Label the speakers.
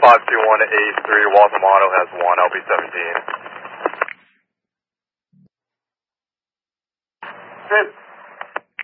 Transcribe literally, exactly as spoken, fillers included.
Speaker 1: five two one eight three, Waltham Auto has one, L B seventeen.
Speaker 2: Good.